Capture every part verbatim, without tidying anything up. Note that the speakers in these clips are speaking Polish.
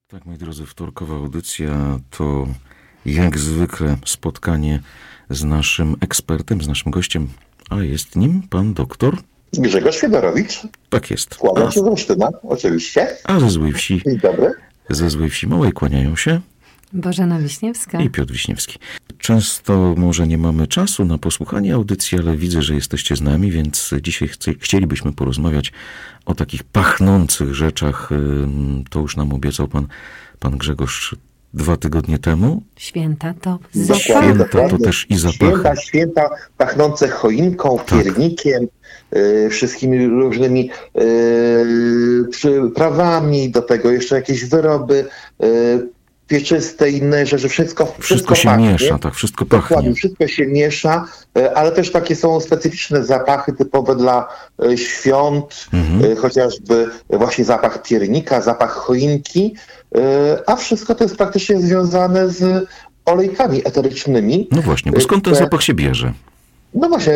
Tak, moi drodzy, wtorkowa audycja to jak zwykle spotkanie z naszym ekspertem, z naszym gościem, a jest nim pan doktor Grzegorz Fiedorowicz. Tak jest. Kłaniam się z Olsztyna, oczywiście. A ze Złej Wsi. Dzień dobry. Ze Złej Wsi Małej kłaniają się Bożena Wiśniewska i Piotr Wiśniewski. Często może nie mamy czasu na posłuchanie audycji, ale widzę, że jesteście z nami, więc dzisiaj chci- chcielibyśmy porozmawiać o takich pachnących rzeczach. To już nam obiecał pan, pan Grzegorz dwa tygodnie temu. Święta to Dokładnie, zapach. Święta dokładnie. to też i zapachy. Święta, święta pachnące choinką, Tak. piernikiem, y, wszystkimi różnymi y, przyprawami, do tego jeszcze jakieś wyroby y, pieczyste, inne rzeczy, wszystko, wszystko, Wszystko się pachnie. miesza, tak, wszystko Dokładnie, pachnie. wszystko się miesza, y, ale też takie są specyficzne zapachy typowe dla y, świąt, Mhm. y, chociażby właśnie zapach piernika, zapach choinki, y, a wszystko to jest praktycznie związane z olejkami eterycznymi. No właśnie, bo skąd ten które- zapach się bierze? No właśnie,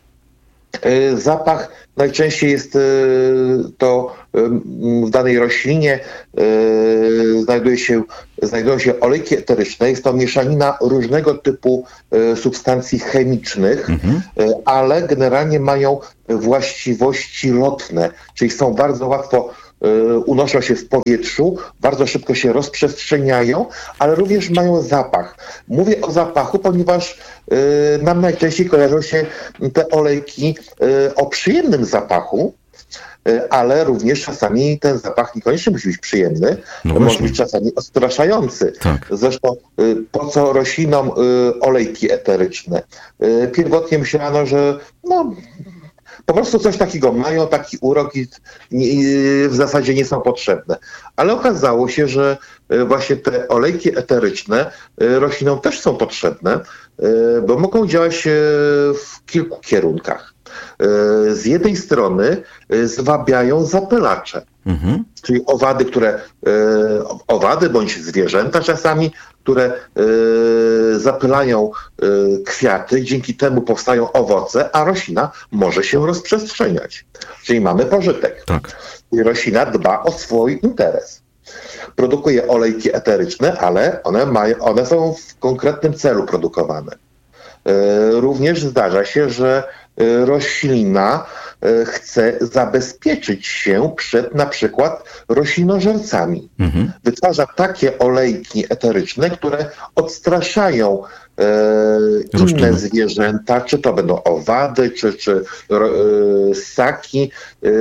y, zapach najczęściej jest y, to y, w danej roślinie y, znajduje się, znajdują się olejki eteryczne. Jest to mieszanina różnego typu y, substancji chemicznych, Mhm. y, ale generalnie mają właściwości lotne, czyli są bardzo łatwo y, unoszą się w powietrzu, bardzo szybko się rozprzestrzeniają, ale również mają zapach. Mówię o zapachu, ponieważ y, nam najczęściej kojarzą się te olejki y, o przyjemnym zapachu, y, ale również czasami ten zapach niekoniecznie musi być przyjemny, No może właśnie. być czasami odstraszający. Tak. Zresztą y, po co roślinom y, olejki eteryczne? Y, Pierwotnie myślano, że no, po prostu coś takiego mają, taki urok i nie- i w zasadzie nie są potrzebne. Ale okazało się, że y, właśnie te olejki eteryczne y, roślinom też są potrzebne, y, bo mogą działać y, w kilku kierunkach. Y, Z jednej strony y, zwabiają zapylacze, Mhm. czyli owady, które, e, owady bądź zwierzęta czasami, które e, zapylają e, kwiaty, dzięki temu powstają owoce, a roślina może się rozprzestrzeniać. Czyli mamy pożytek. Tak. I roślina dba o swój interes. Produkuje olejki eteryczne, ale one, mają, one są w konkretnym celu produkowane. E, Również zdarza się, że e, roślina e, chce zabezpieczyć się przed na przykład roślinożercami. Mhm. Wytwarza takie olejki eteryczne, które odstraszają e, inne Rośliny. zwierzęta, czy to będą owady, czy, czy ro, e, ssaki, e,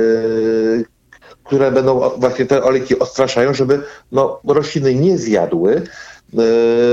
które będą o- właśnie te olejki odstraszają, żeby no, rośliny nie zjadły, yy,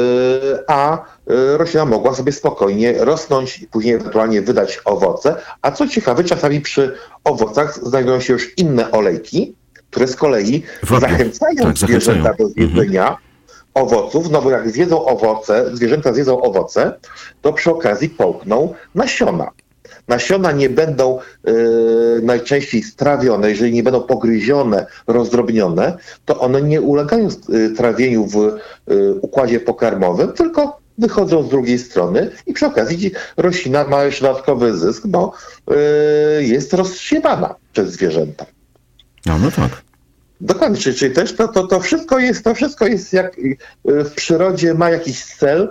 a yy, roślina mogła sobie spokojnie rosnąć i później ewentualnie wydać owoce. A co ciekawe, czasami przy owocach znajdują się już inne olejki, które z kolei Wabią. zachęcają Tak, zachęcają. zwierzęta do zjedzenia owoców, no bo jak zjedzą owoce, zwierzęta zjedzą owoce, to przy okazji połkną nasiona. Nasiona nie będą e, najczęściej strawione, jeżeli nie będą pogryzione, rozdrobnione, to one nie ulegają e, trawieniu w e, układzie pokarmowym, tylko wychodzą z drugiej strony i przy okazji roślina ma jeszcze dodatkowy zysk, bo e, jest rozsiewana przez zwierzęta. No, no tak. Dokładnie, czyli, czyli też to, to, to wszystko jest, to wszystko jest jak y, w przyrodzie ma jakiś cel,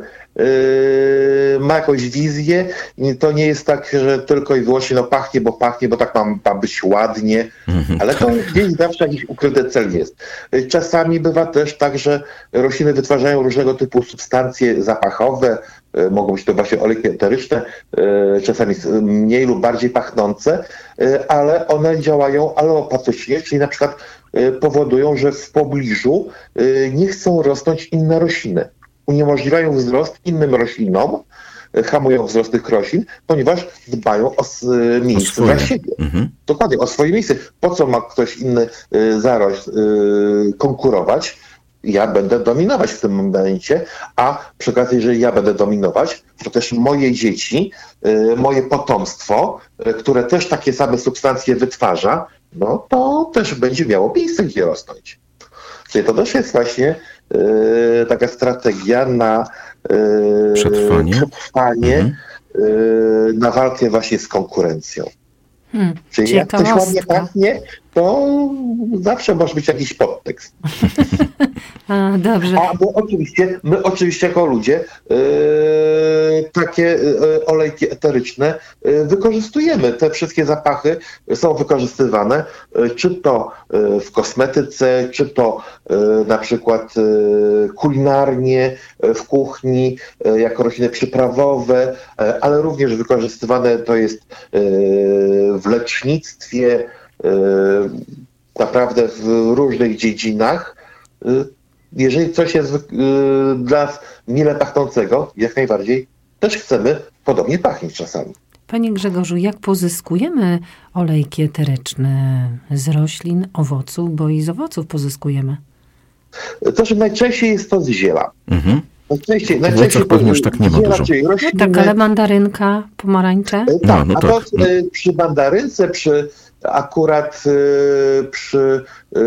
y, ma jakąś wizję i to nie jest tak, że tylko i wyłącznie no pachnie, bo pachnie, bo tak ma, ma być ładnie, Mhm. ale to gdzieś zawsze jakiś ukryty cel jest. Y, Czasami bywa też tak, że rośliny wytwarzają różnego typu substancje zapachowe, y, mogą być to właśnie olejki eteryczne, y, czasami s- mniej lub bardziej pachnące, y, ale one działają alopatycznie, czyli na przykład y, powodują, że w pobliżu y, nie chcą rosnąć inne rośliny. Uniemożliwiają wzrost innym roślinom, y, hamują wzrost tych roślin, ponieważ dbają o s- y, miejsce swoje. dla siebie. Mhm. Dokładnie, o swoje miejsce. Po co ma ktoś inny y, zarość, y, konkurować? Ja będę dominować w tym momencie, a przy okazji, jeżeli ja będę dominować, to też moje dzieci, y, moje potomstwo, y, które też takie same substancje wytwarza, no to też będzie miało miejsce, gdzie rosnąć. Czyli to też jest właśnie y, taka strategia na y, Przetrwanie. przetrwanie Mhm. y, na walkę właśnie z konkurencją. Hmm. Czyli jak coś ładnie Ciekawostka. pachnie, to zawsze może być jakiś podtekst. A, dobrze. A my oczywiście, my oczywiście jako ludzie yy, takie yy, olejki eteryczne yy, wykorzystujemy. Te wszystkie zapachy są wykorzystywane, yy, czy to yy, w kosmetyce, czy to yy, na przykład yy, kulinarnie, yy, w kuchni, yy, jako rośliny przyprawowe, yy, ale również wykorzystywane to jest yy, w lecznictwie, yy, naprawdę w różnych dziedzinach. Yy, Jeżeli coś jest y, dla nas mile pachnącego, jak najbardziej też chcemy podobnie pachnieć czasami. Panie Grzegorzu, jak pozyskujemy olejki eteryczne z roślin, owoców, bo i z owoców pozyskujemy? To, że najczęściej jest to z ziela. Mhm. Najczęściej, W najczęściej owocach pewnie już tak nie ma ziela, dużo. czyli rośliny. No tak, ale mandarynka, pomarańcze? Tak, No, no a tak, to no. y, przy mandarynce, przy akurat y, przy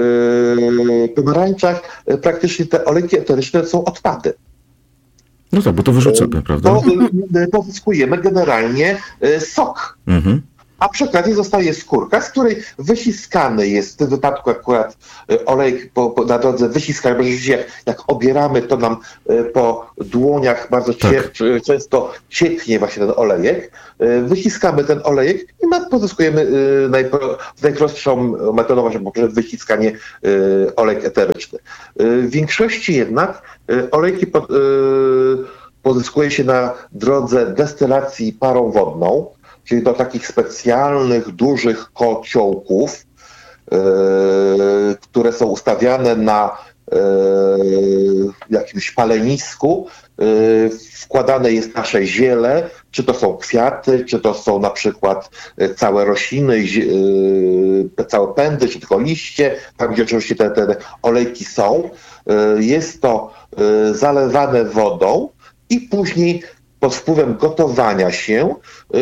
y, pomarańczach y, praktycznie te olejki eteryczne są odpady. No tak, bo to wyrzucamy, prawda? To y, pozyskujemy generalnie y, sok. Mhm. A przy okazji zostaje skórka, z której wyciskany jest, w tym wypadku akurat y, olejek po, po, na drodze wyciskany, bo rzeczywiście jak, jak obieramy, to nam y, po dłoniach bardzo Tak. cier, y, często cieknie właśnie ten olejek. Y, wyciskamy ten olejek i ma, pozyskujemy y, najpro, najprostszą metodą właśnie poprzez wyciskanie y, olejek eteryczny. Y, w większości jednak y, olejki po, y, pozyskuje się na drodze destylacji parą wodną, czyli do takich specjalnych, dużych kociołków, yy, które są ustawiane na yy, jakimś palenisku. Yy, wkładane jest nasze ziele, czy to są kwiaty, czy to są na przykład całe rośliny, yy, całe pędy, czy tylko liście, tam gdzie oczywiście te, te olejki są. Yy, jest to yy, zalewane wodą i później pod wpływem gotowania się yy,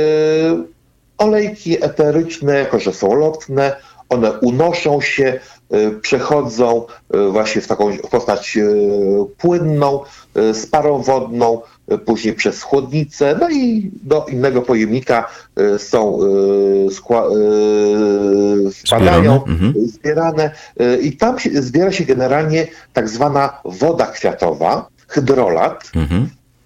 olejki eteryczne, jako że są lotne, one unoszą się, yy, przechodzą yy, właśnie w taką postać yy, płynną, yy, z parą wodną, yy, później przez chłodnicę, no i do innego pojemnika yy, są yy, skła, yy, spadają, Zbierane, mhm. yy, zbierane yy, i tam się, zbiera się generalnie tak zwana woda kwiatowa, hydrolat. Mhm.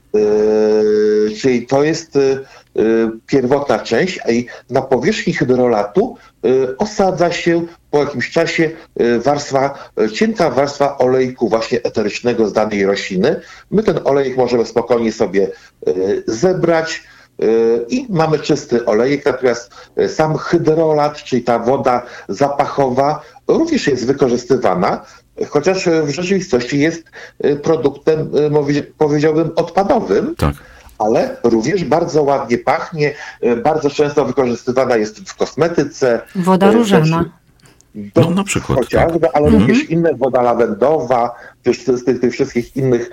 Yy, czyli to jest yy, pierwotna część, a i na powierzchni hydrolatu yy, osadza się po jakimś czasie yy, warstwa, yy, cienka warstwa olejku właśnie eterycznego z danej rośliny. My ten olejek możemy spokojnie sobie yy, zebrać yy, i mamy czysty olejek, natomiast yy, sam hydrolat, czyli ta woda zapachowa, również jest wykorzystywana, chociaż w rzeczywistości jest produktem, powiedziałbym, odpadowym, Tak. ale również bardzo ładnie pachnie, bardzo często wykorzystywana jest w kosmetyce. Woda różana. Do, No na przykład. chociażby, Tak. ale Mhm. również inne, woda lawendowa, też z tych, tych wszystkich innych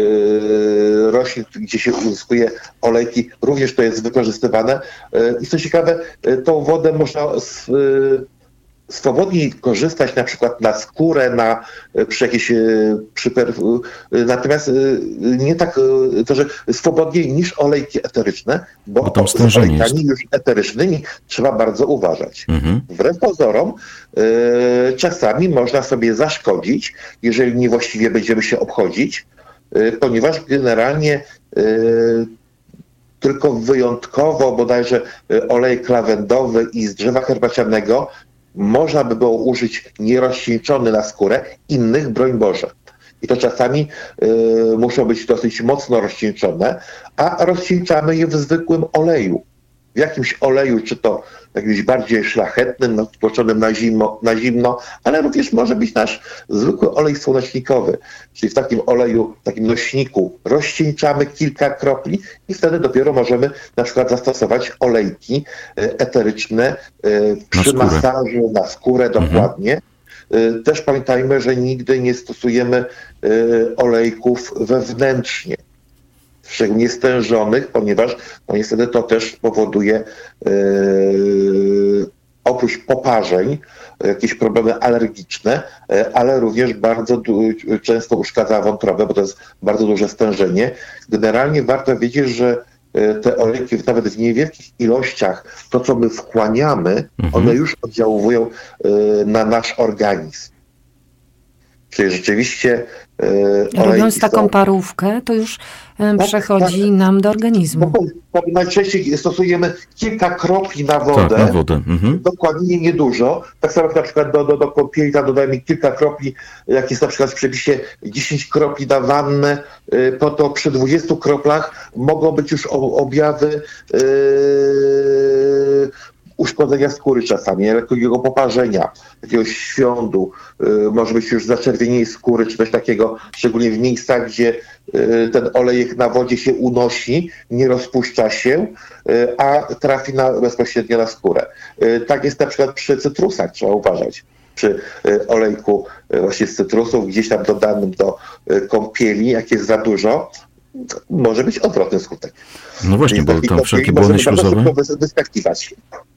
yy, roślin, gdzie się uzyskuje olejki, również to jest wykorzystywane. Yy, I co ciekawe, yy, tą wodę można z, yy, swobodniej korzystać na przykład na skórę, na, przy jakieś, przy per, natomiast nie tak, to, że swobodniej niż olejki eteryczne, bo, Bo tam z stężenie olejkami jest. już eterycznymi trzeba bardzo uważać. Mhm. Wbrew pozorom y, czasami można sobie zaszkodzić, jeżeli niewłaściwie będziemy się obchodzić, y, ponieważ generalnie y, tylko wyjątkowo bodajże olejek lawendowy i z drzewa herbacianego można by było użyć nierozcieńczony na skórę, innych, broń Boże. I to czasami y, muszą być dosyć mocno rozcieńczone, a rozcieńczamy je w zwykłym oleju. W jakimś oleju, czy to jakimś bardziej szlachetnym, no, tłoczonym na zimno, na zimno, ale również może być nasz zwykły olej słonecznikowy. Czyli w takim oleju, w takim nośniku rozcieńczamy kilka kropli i wtedy dopiero możemy na przykład zastosować olejki eteryczne przy skórę. masażu, na skórę dokładnie. Mhm. Też pamiętajmy, że nigdy nie stosujemy olejków wewnętrznie, szczególnie stężonych, ponieważ no niestety to też powoduje yy, oprócz poparzeń jakieś problemy alergiczne, yy, ale również bardzo du- często uszkadza wątrobę, bo to jest bardzo duże stężenie. Generalnie warto wiedzieć, że yy, te olejki nawet w niewielkich ilościach, to co my wchłaniamy, mhm. one już oddziałują yy, na nasz organizm. Czyli rzeczywiście e, robiąc taką są... parówkę, to już e, tak, przechodzi tak, nam do organizmu. No, najczęściej stosujemy kilka kropli na wodę, tak, na wodę. Mhm. Dokładnie niedużo. Tak samo jak na przykład do, do, do kąpieli tam dodajemy kilka kropli, jak jest na przykład w przepisie dziesięć kropli na wannę, po to przy dwudziestu kroplach mogą być już objawy yy, uszkodzenia skóry czasami, lekkiego poparzenia, jakiegoś świądu, yy, może być już zaczerwienienie skóry, czy coś takiego, szczególnie w miejscach, gdzie yy, ten olejek na wodzie się unosi, nie rozpuszcza się, yy, a trafi na, bezpośrednio na skórę. Yy, tak jest na przykład przy cytrusach, trzeba uważać. Przy yy, olejku yy, właśnie z cytrusów, gdzieś tam dodanym do yy, kąpieli, jak jest za dużo, może być odwrotny skutek. No właśnie, bo tam wszelkie błony śluzowe... wyskakiwać.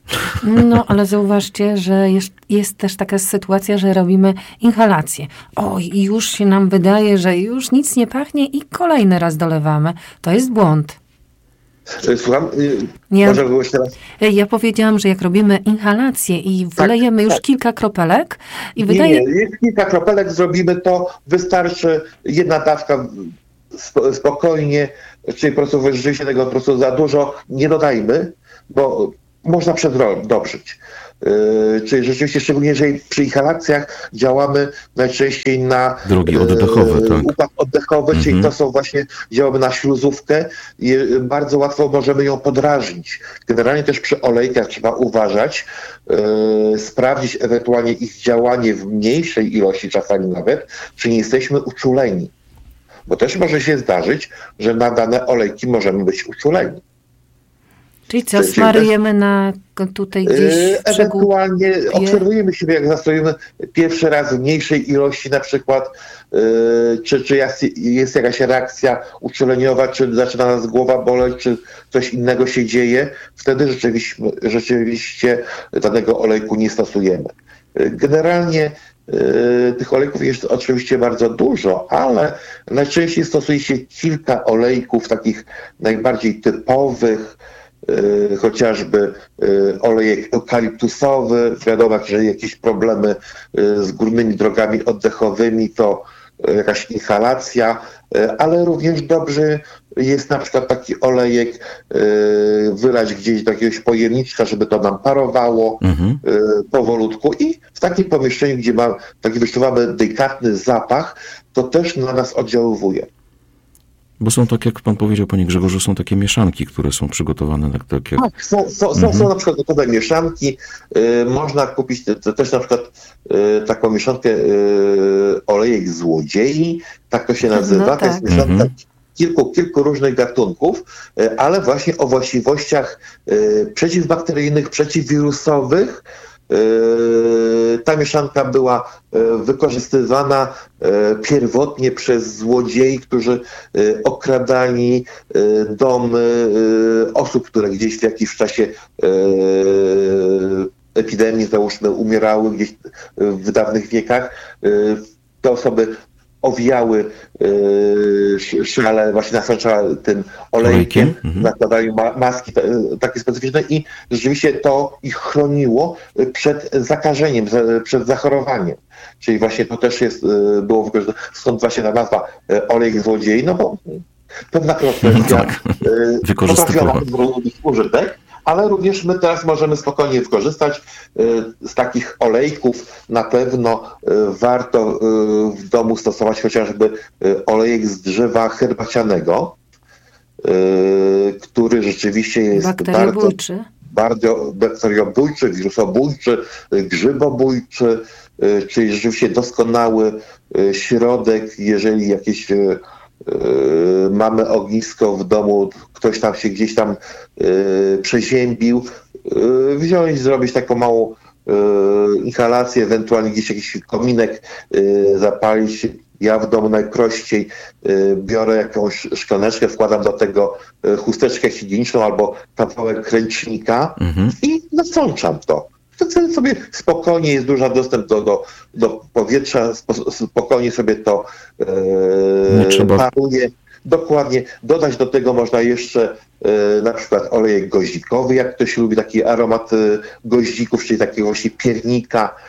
No, ale zauważcie, że jest, jest też taka sytuacja, że robimy inhalację. Oj, i już się nam wydaje, że już nic nie pachnie i kolejny raz dolewamy. To jest błąd. Słucham? Nie, Może było jeszcze raz? Ja powiedziałam, że jak robimy inhalację i wylejemy tak, już tak. kilka kropelek i wydaje... Nie, nie, kilka kropelek zrobimy, to wystarczy jedna dawka spokojnie, czyli po prostu rzeczywiście tego po prostu za dużo nie dodajmy, bo można przedobrzyć. Yy, czyli rzeczywiście, szczególnie jeżeli przy inhalacjach działamy najczęściej na drogi oddechowe, yy, tak. układ oddechowy, mm-hmm. czyli to są właśnie, działamy na śluzówkę i bardzo łatwo możemy ją podrażnić. Generalnie też przy olejkach trzeba uważać, yy, sprawdzić ewentualnie ich działanie w mniejszej ilości, czasami nawet, czy nie jesteśmy uczuleni. Bo też może się zdarzyć, że na dane olejki możemy być uczuleni. Czyli co, smarujemy na tutaj gdzieś yy, Ewentualnie przegół... obserwujemy siebie, jak zastoimy pierwszy raz w mniejszej ilości na przykład, yy, czy, czy jest, jest jakaś reakcja uczuleniowa, czy zaczyna nas głowa boleć, czy coś innego się dzieje. Wtedy rzeczywiście, rzeczywiście danego olejku nie stosujemy. Yy, generalnie Yy, tych olejków jest oczywiście bardzo dużo, ale najczęściej stosuje się kilka olejków takich najbardziej typowych, yy, chociażby yy, olejek eukaliptusowy. Wiadomo, że jeżeli jakieś problemy yy, z górnymi drogami oddechowymi, to yy, jakaś inhalacja, yy, ale również dobrze jest na przykład taki olejek yy, wylać gdzieś do jakiegoś pojemniczka, żeby to nam parowało mhm. yy, powolutku i w takim pomieszczeniu, gdzie ma, taki wyczuwamy delikatny zapach, to też na nas oddziaływuje. Bo są tak, jak pan powiedział, panie Grzegorzu, są takie mieszanki, które są przygotowane na takie... Tak, są, są, mhm. są na przykład gotowe mieszanki. Yy, można kupić te, też na przykład yy, taką mieszankę yy, olejek złodziei, tak to się nazywa. No, tak. To jest mieszanka mhm. kilku, kilku różnych gatunków, yy, ale właśnie o właściwościach yy, przeciwbakteryjnych, przeciwwirusowych. Ta mieszanka była wykorzystywana pierwotnie przez złodziei, którzy okradali domy osób, które gdzieś w jakimś czasie epidemii, załóżmy, umierały gdzieś w dawnych wiekach. Te osoby owijały yy, szale, właśnie nasączały tym olejkiem, mhm. nakładały ma- maski t- takie specyficzne i rzeczywiście to ich chroniło przed zakażeniem, z, przed zachorowaniem. Czyli właśnie to też jest, yy, było wykorzystane, stąd właśnie ta nazwa yy, olejek złodziei, no bo pewna kwestia no tak. yy, potrafiła robić użytek, ale również my teraz możemy spokojnie wykorzystać. Z takich olejków na pewno warto w domu stosować chociażby olejek z drzewa herbacianego, który rzeczywiście jest bardzo, bardzo bakteriobójczy, wirusobójczy, grzybobójczy, czyli rzeczywiście doskonały środek, jeżeli jakieś Yy, mamy ognisko w domu, ktoś tam się gdzieś tam yy, przeziębił, yy, wziąć, zrobić taką małą yy, inhalację, ewentualnie gdzieś jakiś kominek yy, zapalić. Ja w domu najprościej yy, biorę jakąś szklaneczkę, wkładam do tego yy, chusteczkę higieniczną albo kawałek ręcznika mhm. i nasączam to. Wtedy sobie spokojnie jest duży dostęp do, do, do powietrza, spokojnie sobie to e, paruje. Dokładnie. Dodać do tego można jeszcze e, na przykład olejek goździkowy, jak ktoś lubi taki aromat e, goździków, czyli takiego właśnie piernika.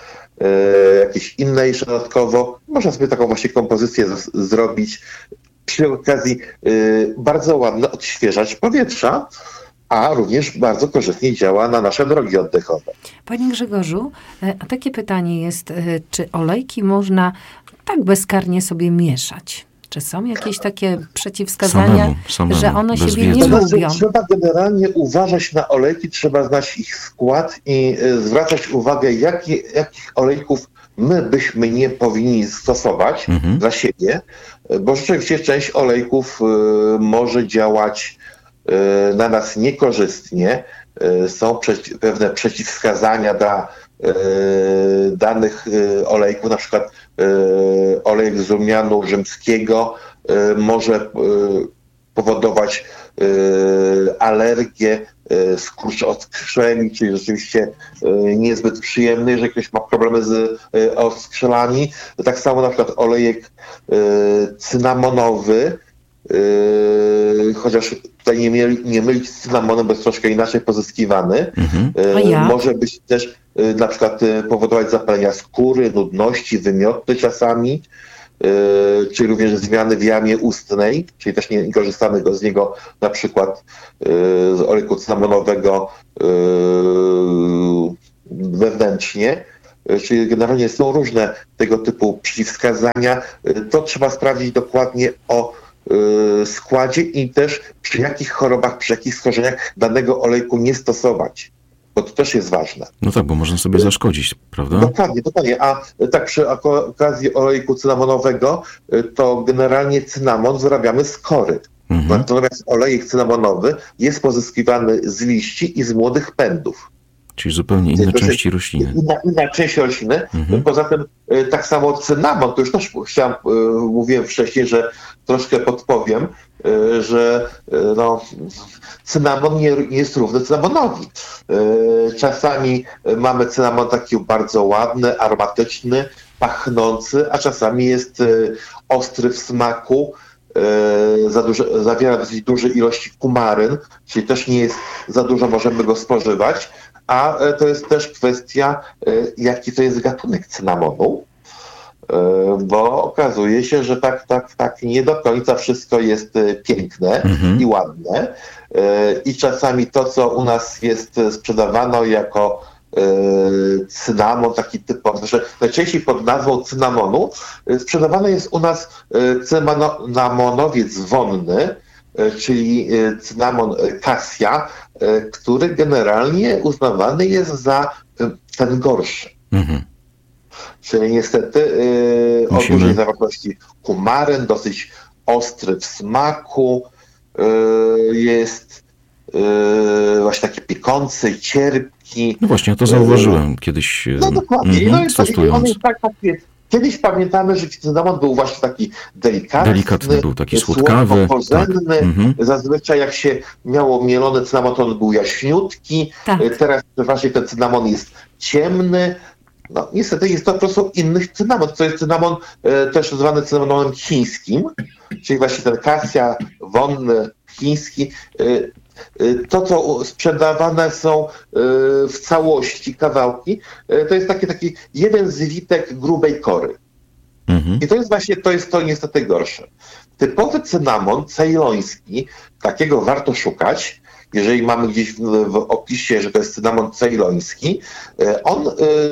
jakieś inne jeszcze dodatkowo. Można sobie taką właśnie kompozycję z- zrobić. Przy okazji bardzo ładne odświeżać powietrza, a również bardzo korzystnie działa na nasze drogi oddechowe. Panie Grzegorzu, a takie pytanie jest, czy olejki można tak bezkarnie sobie mieszać? Czy są jakieś takie przeciwwskazania, samemu, samemu, że one bez siebie wiedzy. nie To znaczy, lubią? trzeba generalnie uważać na olejki, trzeba znać ich skład i y, zwracać uwagę, jakie, jakich olejków my byśmy nie powinni stosować Mhm. dla siebie, y, bo rzeczywiście część olejków y, może działać y, na nas niekorzystnie. Y, są przeci- pewne przeciwwskazania dla y, danych y, olejków, na przykład y, olejek z rumianu rzymskiego y, może y, powodować y, alergię, y, skurcz oskrzelni, czyli rzeczywiście y, niezbyt przyjemny, jeżeli ktoś ma problemy z y, oskrzelami. Tak samo na przykład olejek y, cynamonowy, y, chociaż tutaj nie, mieli, nie mylić z cynamonem, bo jest troszkę inaczej pozyskiwany. Mhm. Y, A jak? może być też y, na przykład y, powodować zapalenia skóry, nudności, wymioty czasami. Yy, czy również zmiany w jamie ustnej, czyli też nie, nie korzystamy go z niego na przykład yy, z olejku cynamonowego yy, wewnętrznie. Yy, czyli generalnie są różne tego typu przeciwwskazania. Yy, to trzeba sprawdzić dokładnie o yy, składzie i też przy jakich chorobach, przy jakich schorzeniach danego olejku nie stosować. Bo to też jest ważne. No tak, bo można sobie zaszkodzić, prawda? Dokładnie, dokładnie. A tak przy okazji olejku cynamonowego, to generalnie cynamon wyrabiamy z kory. Mhm. Natomiast olejek cynamonowy jest pozyskiwany z liści i z młodych pędów. Czyli zupełnie inne To jest części rośliny. Inna, inna część rośliny. Mhm. Poza tym y, tak samo cynamon, to już też chciałem, y, mówiłem wcześniej, że troszkę podpowiem, y, że y, no, cynamon nie, nie jest równy cynamonowi. Y, czasami mamy cynamon taki bardzo ładny, aromatyczny, pachnący, a czasami jest y, ostry w smaku. y, Za duże, zawiera dosyć duże ilości kumaryn, czyli też nie jest za dużo, możemy go spożywać. A e, to jest też kwestia, e, jaki to jest gatunek cynamonu, e, bo okazuje się, że tak, tak, tak nie do końca wszystko jest e, piękne Mhm. i ładne. E, I czasami to, co u nas jest e, sprzedawane jako e, cynamon, taki typowy, że najczęściej pod nazwą cynamonu e, sprzedawany jest u nas e, cynamonowiec wonny, e, czyli e, cynamon e, cassia, e, który generalnie uznawany jest za e, ten gorszy. Mhm. Czyli niestety e, o Musimy- dużej zawartości kumaryn, dosyć ostry w smaku, e, jest e, właśnie taki pikący, cierpki. No właśnie, ja to zauważyłem kiedyś, No dokładnie. mhm, No i to, testując. on jest tak, taki, kiedyś pamiętamy, że cynamon był właśnie taki delikatny, Delikatny był, taki słodkawy, słodko-korzenny. tak. Mhm. Zazwyczaj jak się miało mielony cynamon, to on był jaśniutki. Tak. Teraz właśnie ten cynamon jest ciemny. No niestety jest to po prostu inny cynamon. To jest cynamon e, też zwany cynamonem chińskim, czyli właśnie ten cassia wonny chiński. E, e, To, co sprzedawane są e, w całości kawałki, e, to jest taki, taki jeden zwitek grubej kory. Mhm. I to jest właśnie, to jest to niestety gorsze. Typowy cynamon cejloński, takiego warto szukać, jeżeli mamy gdzieś w, w opisie, że to jest cynamon cejloński, e, on, e,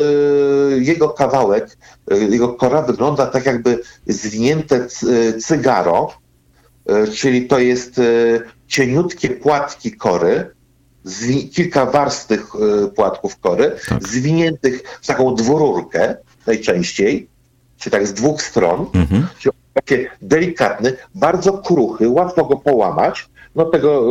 jego kawałek, e, jego kora wygląda tak jakby zwinięte c- cygaro, e, czyli to jest e, cieniutkie płatki kory, zwi- kilka warstw tych e, płatków kory, Tak. zwiniętych w taką dwururkę najczęściej, czyli tak z dwóch stron, Mhm. czyli takie delikatny, bardzo kruchy, łatwo go połamać. No tego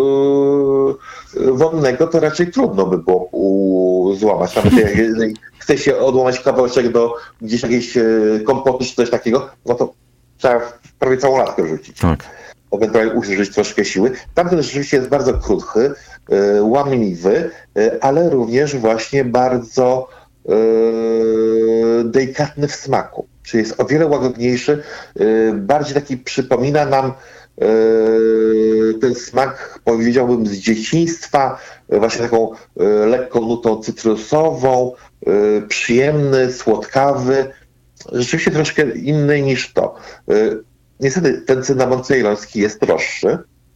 yy, wonnego to raczej trudno by było u, złamać. Nawet jak jeżeli chce się odłamać kawałeczek do gdzieś jakiejś yy, kompotu czy coś takiego, no to trzeba prawie całą latkę rzucić. Tak. Ewentualnie użyć troszkę siły. Tamten rzeczywiście jest bardzo kruchy, yy, łamliwy, yy, ale również właśnie bardzo yy, delikatny w smaku. Czyli jest o wiele łagodniejszy, yy, bardziej taki przypomina nam ten smak, powiedziałbym, z dzieciństwa, właśnie taką lekką nutą cytrusową, przyjemny, słodkawy, rzeczywiście troszkę inny niż to. Niestety ten cynamon ceyloński jest droższy.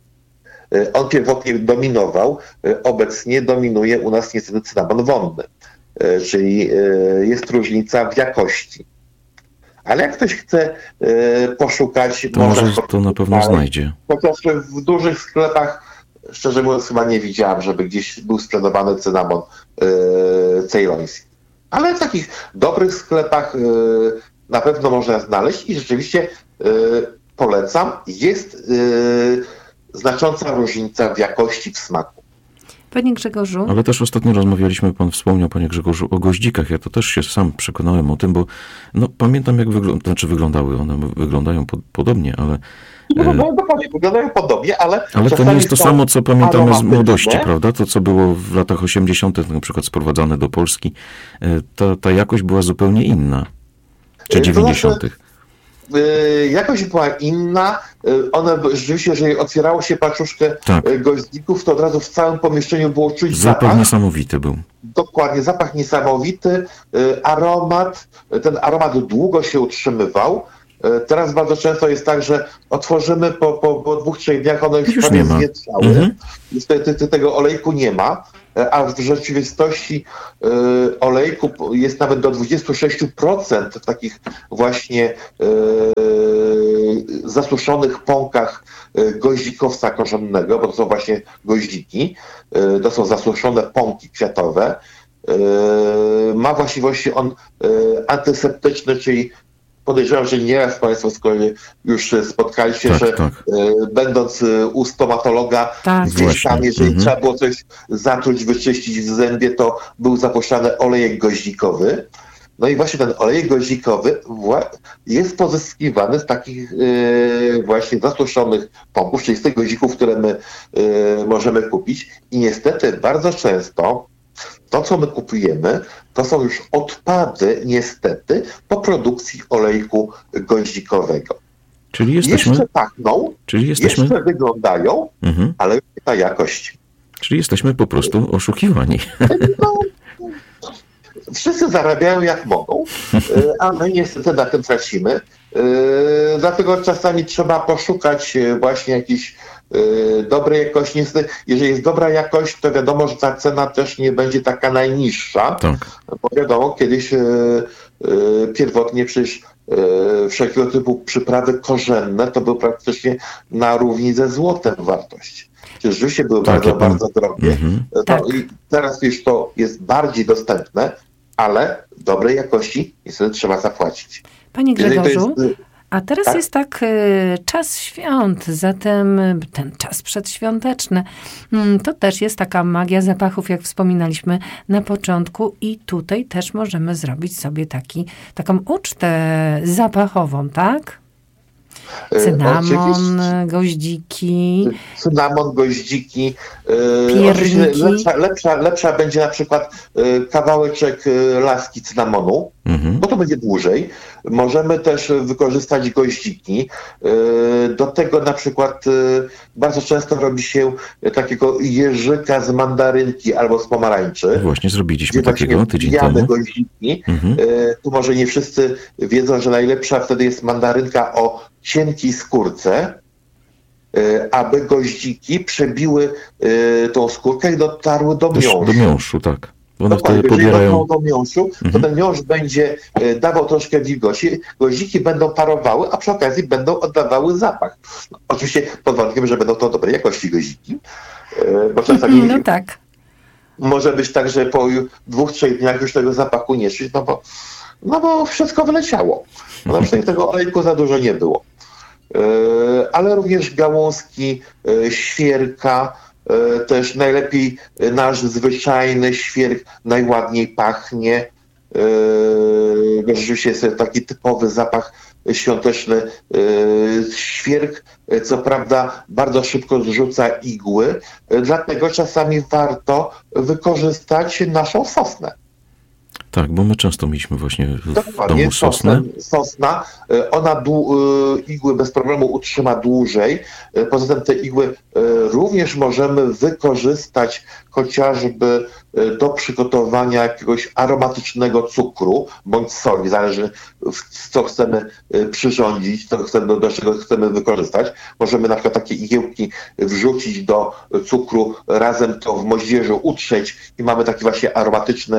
On pierwotnie dominował, obecnie dominuje u nas niestety cynamon wonny, czyli jest różnica w jakości. Ale jak ktoś chce poszukać... To może to na pewno dalej znajdzie. Chociaż w dużych sklepach, szczerze mówiąc, chyba nie widziałem, żeby gdzieś był sprzedawany cynamon ceyloński. Ale w takich dobrych sklepach na pewno można znaleźć i rzeczywiście polecam. Jest znacząca różnica w jakości, w smaku. Panie Grzegorzu? Ale też ostatnio rozmawialiśmy, pan wspomniał, panie Grzegorzu, o goździkach. Ja to też się sam przekonałem o tym, bo no, pamiętam, jak wygl- znaczy wyglądały. One wyglądają po- podobnie, ale... Wyglądają dokładnie, wyglądają podobnie, ale... Ale to nie jest to samo, co pamiętamy z młodości, prawda? To, co było w latach osiemdziesiątych na przykład sprowadzane do Polski, ta, ta jakość była zupełnie inna. Czy dziewięćdziesiątych. Yy, jakość była inna. Yy, one rzeczywiście, jeżeli otwierało się paczuszkę tak. goździków, to od razu w całym pomieszczeniu było czuć zapach. Zapach niesamowity był. Dokładnie, zapach niesamowity, yy, aromat. Ten aromat długo się utrzymywał. Yy, teraz bardzo często jest tak, że otworzymy po, po, po dwóch, trzech dniach, one już, już prawie zwietrzały. Mhm. Niestety tego olejku nie ma. A w rzeczywistości y, olejku jest nawet do dwadzieścia sześć procent w takich właśnie y, zasuszonych pąkach y, goździkowca korzennego, bo to są właśnie goździki, y, to są zasuszone pąki kwiatowe. Y, ma właściwości on y, antyseptyczne, czyli podejrzewam, że nieraz Państwo z kolei już spotkali się, tak, że tak. Y, będąc y, u stomatologa, tak, gdzieś tam, jeżeli mhm. trzeba było coś zatruć, wyczyścić w zębie, to był zapuszczany olejek goździkowy. No i właśnie ten olejek goździkowy jest pozyskiwany z takich y, właśnie zasuszonych pąków, czyli z tych goździków, które my y, możemy kupić. I niestety bardzo często to, co my kupujemy, to są już odpady, niestety, po produkcji olejku goździkowego. Czyli jesteśmy... Jeszcze pachną, Czyli jesteśmy... jeszcze wyglądają, mhm. ale ta jakość. Czyli jesteśmy po prostu oszukiwani. No, wszyscy zarabiają jak mogą, a my niestety na tym tracimy. Dlatego czasami trzeba poszukać właśnie jakiejś dobrej jakości. Niestety, jeżeli jest dobra jakość, to wiadomo, że ta cena też nie będzie taka najniższa. Tak. Bo wiadomo, kiedyś pierwotnie przecież wszelkiego typu przyprawy korzenne to były praktycznie na równi ze złotem wartość. Czyli rzeczywiście były tak, bardzo, ja bardzo drogie. Mhm. No tak. I teraz już to jest bardziej dostępne, ale dobrej jakości niestety trzeba zapłacić. Panie Grzegorzu, jest, a teraz tak? jest tak czas świąt, zatem ten czas przedświąteczny. To też jest taka magia zapachów, jak wspominaliśmy na początku i tutaj też możemy zrobić sobie taki, taką ucztę zapachową, tak? Cynamon, e, goździki. Cynamon, goździki. Pierniki. E, lepsza, lepsza, lepsza będzie na przykład e, kawałeczek e, laski cynamonu, mhm. bo to będzie dłużej. Możemy też wykorzystać goździki. E, do tego na przykład e, bardzo często robi się takiego jeżyka z mandarynki albo z pomarańczy. Właśnie zrobiliśmy takiego tydzień temu. Goździki. Mhm. E, tu może nie wszyscy wiedzą, że najlepsza wtedy jest mandarynka o cienkiej skórce, aby goździki przebiły tą skórkę i dotarły do miąższu. Do miąższu, tak. One wtedy jeżeli pobierają... dotarły do miąższu, to mhm. ten miąższ będzie dawał troszkę wilgoci, goździki będą parowały, a przy okazji będą oddawały zapach. No, oczywiście pod warunkiem, że będą to dobrej jakości goździki, bo czasami no tak. może być tak, że po dwóch, trzech dniach już tego zapachu nie czuć, no bo, no bo wszystko wyleciało. No na przykład tego olejku za dużo nie było. Ale również gałązki świerka, też najlepiej nasz zwyczajny świerk najładniej pachnie. Rzeczywiście jest taki typowy zapach świąteczny. Świerk, co prawda, bardzo szybko zrzuca igły, dlatego czasami warto wykorzystać naszą sosnę. Tak, bo my często mieliśmy właśnie w Dokładnie, domu sosnę. Sosna, ona dłu, igły bez problemu utrzyma dłużej. Poza tym te igły również możemy wykorzystać chociażby do przygotowania jakiegoś aromatycznego cukru bądź soli, zależy co chcemy przyrządzić, co chcemy, do czego chcemy wykorzystać. Możemy na przykład takie igiełki wrzucić do cukru, razem to w moździerzu utrzeć i mamy taki właśnie aromatyczny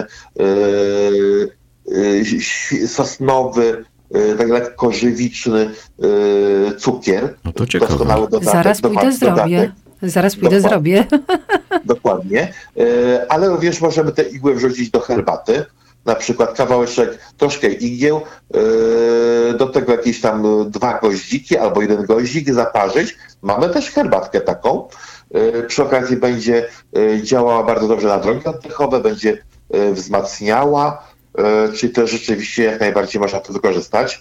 sosnowy, tak lekko żywiczny cukier. No to ciekawe. Doskonały dodatek. Zaraz pójdę zrobię. Zaraz pójdę zrobię. Dokładnie. Ale również możemy te igły wrzucić do herbaty. Na przykład kawałeczek, troszkę igieł, do tego jakieś tam dwa goździki albo jeden goździk zaparzyć. Mamy też herbatkę taką. Przy okazji będzie działała bardzo dobrze na drogi oddechowe, będzie wzmacniała, czyli też rzeczywiście jak najbardziej można to wykorzystać.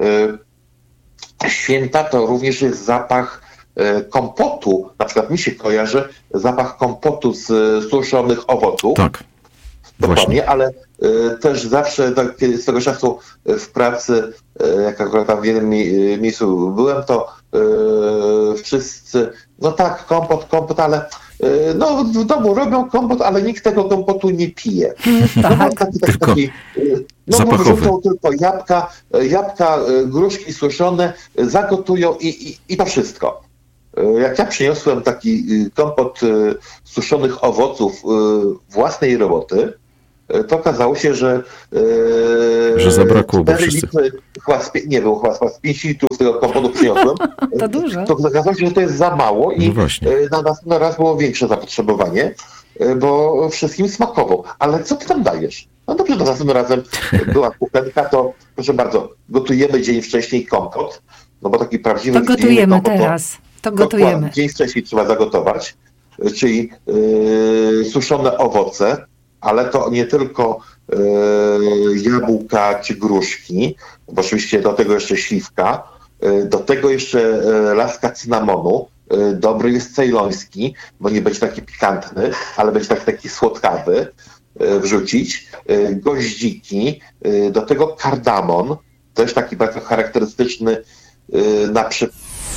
Święta to również jest zapach kompotu, na przykład mi się kojarzy zapach kompotu z suszonych owoców. Tak. Dokładnie, Właśnie. ale y, też zawsze tak, kiedy z tego czasu w pracy, y, jak akurat tam w jednym mi, miejscu byłem, to y, wszyscy, no tak, kompot, kompot, ale y, no w domu robią kompot, ale nikt tego kompotu nie pije. Tak. No, taki, taki, Tylko taki, y, no zapachowy. wrzucą tylko jabłka, jabłka, y, gruszki suszone, y, zagotują i, i, i to wszystko. Y, Jak ja przyniosłem taki y, kompot y, suszonych owoców y, własnej roboty, to okazało się, że e, Że zabrakło, bo cztery wszyscy... litry, chyba z, nie było, chyba z pięć litrów tego kompotu przyniosłem. To dużo. To okazało się, że to jest za mało i No właśnie. e, na następny raz było większe zapotrzebowanie, e, bo wszystkim smakował. Ale co ty tam dajesz? No dobrze, to następnym razem była kuchenka, to proszę bardzo, gotujemy dzień wcześniej kompot, no bo taki prawdziwy... To gotujemy kompot, teraz. To dokładnie, gotujemy. dzień wcześniej trzeba zagotować, czyli e, suszone owoce, ale to nie tylko e, jabłka czy gruszki, bo oczywiście do tego jeszcze śliwka, e, do tego jeszcze e, laska cynamonu, e, dobry jest cejloński, bo nie będzie taki pikantny, ale będzie taki, taki słodkawy, e, wrzucić, e, goździki, e, do tego kardamon, też taki bardzo charakterystyczny e, na przykład.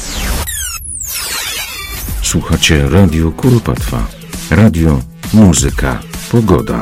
Słuchacie Radio Kuropatwa. Radio, muzyka, pogoda.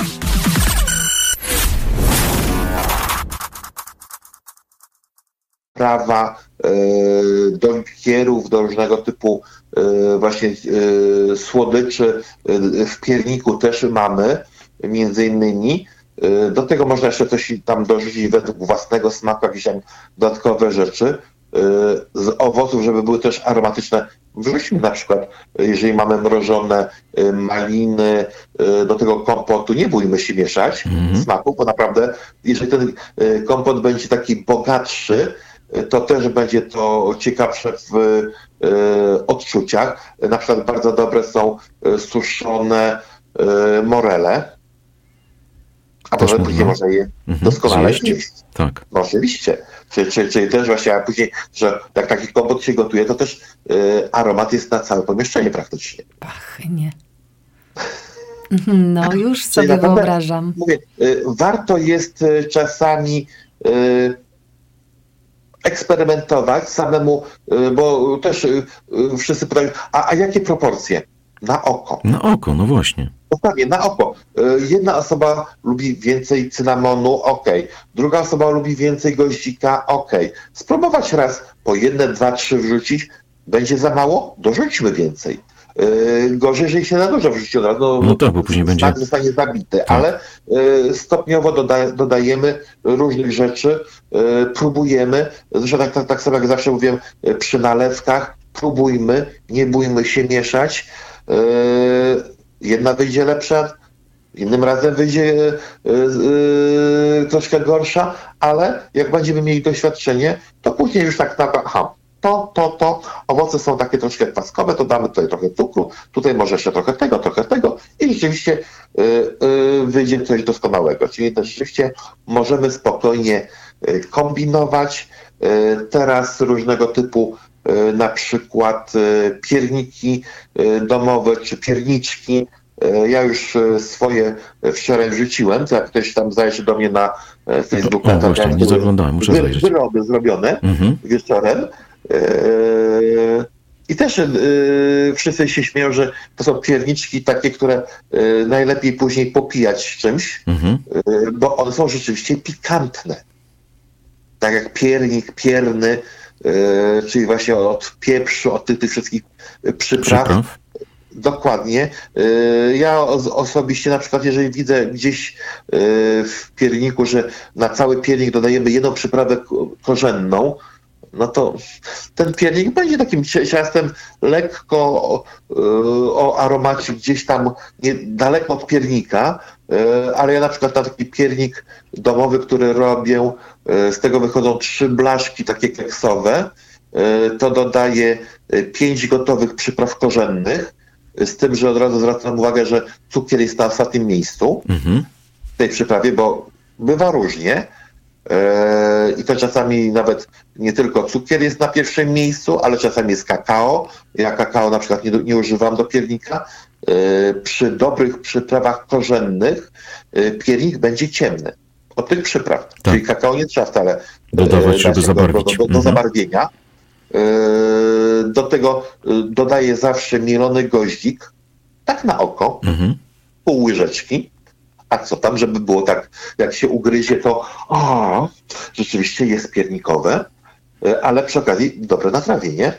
Prawa e, do likierów, do różnego typu e, właśnie e, słodyczy. E, w pierniku też mamy, między innymi. E, do tego można jeszcze coś tam dorzucić według własnego smaku, jakieś tam dodatkowe rzeczy. E, z owoców, żeby były też aromatyczne. Wrzućmy na przykład, jeżeli mamy mrożone e, maliny e, do tego kompotu, nie bójmy się mieszać Mhm. smaku, bo naprawdę, jeżeli ten e, kompot będzie taki bogatszy, to też będzie to ciekawsze w e, odczuciach. Na przykład bardzo dobre są e, suszone e, morele, a Też potem później można. można je Mhm. doskonale Zjeść. zjeść. Tak. No oczywiście. Czyli, czyli, czyli też właśnie, a później, że jak taki kompot się gotuje, to też e, aromat jest na całe pomieszczenie praktycznie. Pachnie. No już Czyli sobie naprawdę, wyobrażam. Mówię, e, warto jest e, czasami e, eksperymentować samemu, y, bo też y, y, wszyscy pytają, a, a jakie proporcje? Na oko. Na oko, no właśnie. Dokładnie, na oko. Y, Jedna osoba lubi więcej cynamonu, ok. Druga osoba lubi więcej goździka, ok. Spróbować raz po jedne, dwa, trzy wrzucić. Będzie za mało? Dorzućmy więcej. Yy, gorzej, jeżeli się na dużo wrzuci od razu, no, No tak, bo później będzie- smak zostanie zabity, Tak. ale yy, stopniowo doda- dodajemy różnych rzeczy, yy, próbujemy, zresztą tak, tak, tak samo jak zawsze mówiłem yy, przy nalewkach, próbujmy, nie bójmy się mieszać. Yy, jedna wyjdzie lepsza, innym razem wyjdzie yy, yy, troszkę gorsza, ale jak będziemy mieli doświadczenie, to później już tak naprawdę, aha, to, to, to, owoce są takie troszkę kwaskowe, to damy tutaj trochę cukru, tutaj może jeszcze trochę tego, trochę tego i rzeczywiście y, y, wyjdzie coś doskonałego. Czyli też rzeczywiście możemy spokojnie y, kombinować. Y, teraz różnego typu y, na przykład y, pierniki y, domowe czy pierniczki Ja już swoje wczoraj wrzuciłem, to jak ktoś tam zajrzy do mnie na Facebooku, o, właśnie, nie zaglądałem, muszę wy, zajrzeć. Wyroby zrobione mhm. wieczorem. I też wszyscy się śmieją, że to są pierniczki takie, które najlepiej później popijać czymś, mhm. bo one są rzeczywiście pikantne. Tak jak piernik, pierny, czyli właśnie od pieprzu, od tych, tych wszystkich przypraw. Przypraw. Dokładnie. Ja osobiście na przykład, jeżeli widzę gdzieś w pierniku, że na cały piernik dodajemy jedną przyprawę korzenną, no to ten piernik będzie takim ciastem lekko o, o aromacie gdzieś tam nie, daleko od piernika, ale ja na przykład na taki piernik domowy, który robię, z tego wychodzą trzy blaszki takie keksowe, to dodaję pięć gotowych przypraw korzennych, z tym, że od razu zwracam uwagę, że cukier jest na ostatnim miejscu mhm. w tej przyprawie, bo bywa różnie. I to czasami nawet nie tylko cukier jest na pierwszym miejscu, ale czasami jest kakao. Ja kakao na przykład nie, nie używam do piernika. Przy dobrych przyprawach korzennych piernik będzie ciemny. Od tych przypraw. Tak. Czyli kakao nie trzeba wcale dodawać, żeby zabarwić. Do, do, do mhm. zabarwienia. Do tego dodaję zawsze mielony goździk, tak na oko, mhm. pół łyżeczki. A co tam, żeby było tak, jak się ugryzie, to o, rzeczywiście jest piernikowe, ale przy okazji dobre natrawienie,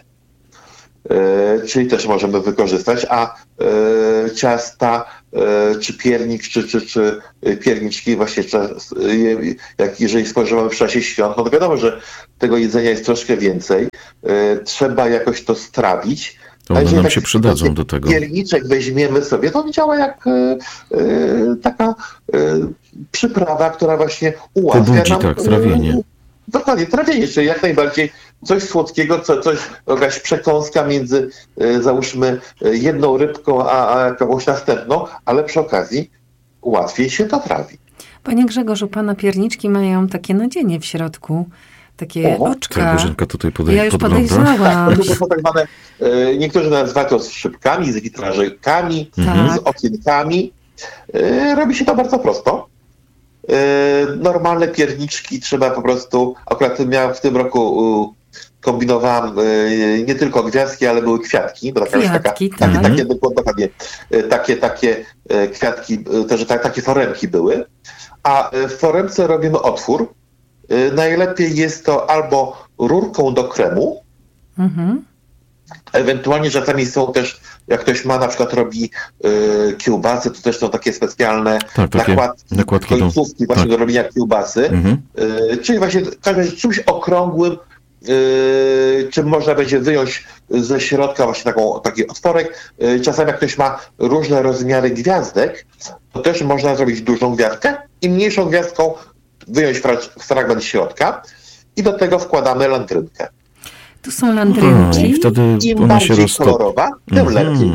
e, czyli też możemy wykorzystać, a e, ciasta, e, czy piernik, czy, czy, czy pierniczki właśnie, czas, jak jeżeli spożywamy w czasie świąt, no to wiadomo, że tego jedzenia jest troszkę więcej, e, trzeba jakoś to strawić. To one nam się przydadzą do tego. Pierniczek weźmiemy sobie, to on działa jak e, e, taka e, przyprawa, która właśnie ułatwia Pobudzi, nam... tak, trawienie. E, dokładnie, trawienie, czyli jak najbardziej coś słodkiego, co, coś, jakaś przekąska między, e, załóżmy, jedną rybką, a, a jakąś następną, ale przy okazji łatwiej się to trawi. Panie Grzegorzu, pana pierniczki mają takie nadzienie w środku. Takie o, oczka. Tak, Bożenka tutaj podej- ja już podgląda. podejrzałam. To są tak zwane, e, niektórzy nazywają to z szybkami, z witrażykami, mhm. z okienkami. E, robi się to bardzo prosto. E, normalne pierniczki trzeba po prostu, akurat miałem w tym roku, e, kombinowałem e, nie tylko gwiazdki, ale były kwiatki. Bo taka, Kwiatki, taka, tak. Takie, takie, dokładnie, takie, takie e, kwiatki, też tak, takie foremki były. A w foremce robimy otwór. Najlepiej jest to albo rurką do kremu, mhm. ewentualnie czasami są też, jak ktoś ma, na przykład robi y, kiełbasy, to też są takie specjalne tak, nakładki, nakładki końcówki do... właśnie tak. do robienia kiełbasy, mhm. y, czyli właśnie czymś okrągłym, y, czym można będzie wyjąć ze środka właśnie taką, taki otworek. Y, czasami jak ktoś ma różne rozmiary gwiazdek, to też można zrobić dużą gwiazdkę i mniejszą gwiazdką wyjąć fragment środka i do tego wkładamy landrynkę. Tu są landrynki. I wtedy Im ona bardziej się roztop... kolorowa, tym mm. lepiej.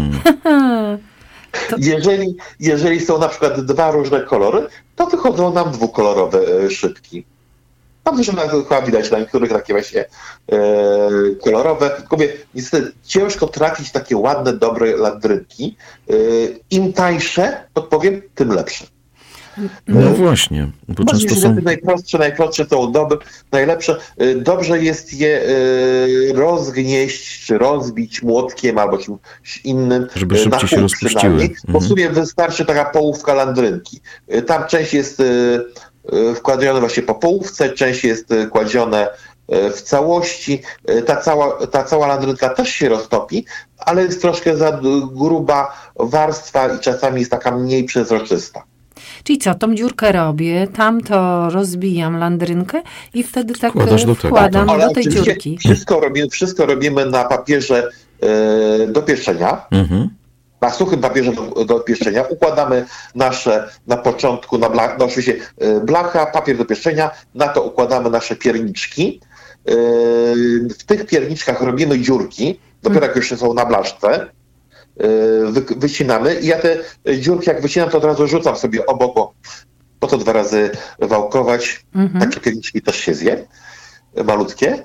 to... jeżeli, jeżeli są na przykład dwa różne kolory, to wychodzą nam dwukolorowe e, szybki. Tam też chyba widać na niektórych takie właśnie e, kolorowe. Tylko mówię, niestety ciężko trafić takie ładne, dobre landrynki. E, Im tańsze, podpowiem, tym lepsze. No właśnie, bo Bo często są... najprostsze, najprostsze są dobre, najlepsze. Dobrze jest je rozgnieść, czy rozbić młotkiem albo czymś innym. Żeby szybciej się rozpuściły. Mhm. Bo w sumie wystarczy taka połówka landrynki. Tam część jest wkładana właśnie po połówce, część jest kładzione w całości. Ta cała, ta cała landrynka też się roztopi, ale jest troszkę za gruba warstwa i czasami jest taka mniej przezroczysta. Czyli co, tą dziurkę robię, tam to rozbijam landrynkę i wtedy tak do wkładam tego, do tej dziurki. Wszystko robimy, wszystko robimy na papierze e, do pieszczenia. Mhm. Na suchym papierze do, do pieszczenia. Układamy nasze, na początku, na blach, no oczywiście e, blacha, papier do pieszczenia, na to układamy nasze pierniczki. E, w tych pierniczkach robimy dziurki, dopiero jak już są na blaszce. Wy, wycinamy i ja te dziurki jak wycinam, to od razu rzucam sobie obok, bo po to dwa razy wałkować. Mhm. Takie pierniczki też się zje, malutkie.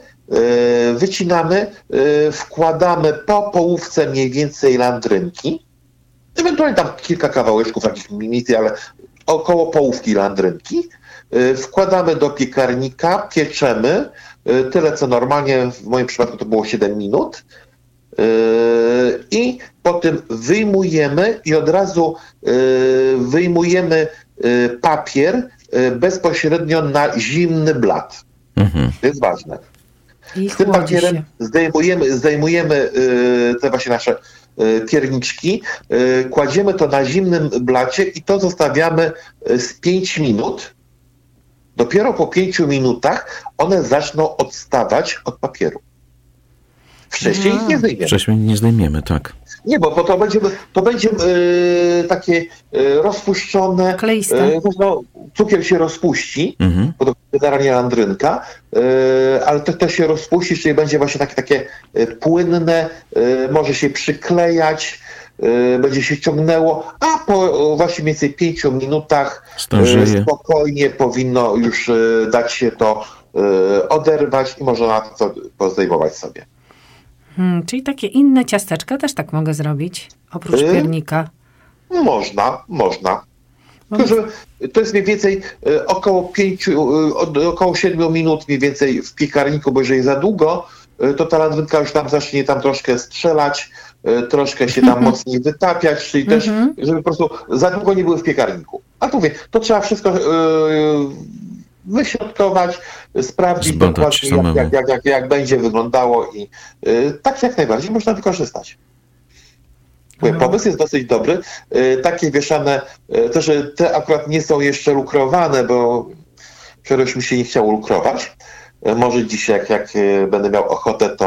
Wycinamy, wkładamy po połówce mniej więcej landrynki ewentualnie tam kilka kawałeczków, takich mniej, ale około połówki landrynki. Wkładamy do piekarnika, pieczemy, tyle co normalnie, w moim przypadku to było siedem minut. I potem wyjmujemy i od razu wyjmujemy papier bezpośrednio na zimny blat. Mhm. To jest ważne. I z tym papierem się. zdejmujemy, zdejmujemy te właśnie nasze pierniczki, kładziemy to na zimnym blacie i to zostawiamy z pięć minut. Dopiero po pięciu minutach one zaczną odstawać od papieru. Wcześniej ich nie zdejmiemy. Wcześniej nie zdejmiemy, tak. Nie, bo, bo to będzie, to będzie yy, takie yy, rozpuszczone. Kleiste. Yy, no, cukier się rozpuści, mhm. bo to generalnie landrynka, yy, ale to, to się rozpuści, czyli będzie właśnie takie, takie yy, płynne, yy, może się przyklejać, yy, będzie się ciągnęło, a po właśnie mniej więcej pięciu minutach yy, spokojnie powinno już yy, dać się to yy, oderwać i można to pozdejmować sobie. Hmm, czyli takie inne ciasteczka też tak mogę zrobić, oprócz yy, piernika? Można, można. Tylko, że to jest mniej więcej około pięciu, około siedmiu minut mniej więcej w piekarniku, bo jeżeli za długo, to ta landrynka już tam zacznie tam troszkę strzelać, troszkę się tam mocniej wytapiać, czyli też, żeby po prostu za długo nie były w piekarniku. A tu mówię, to trzeba wszystko yy, wyśrodkować, sprawdzić Zbadać dokładnie, jak, jak, jak, jak będzie wyglądało i yy, tak jak najbardziej można wykorzystać. Mówię, pomysł jest dosyć dobry. Yy, takie wieszane, yy, to, że te akurat nie są jeszcze lukrowane, bo wczoraj już mi się nie chciało lukrować. Yy, może dzisiaj, jak, jak yy, będę miał ochotę, to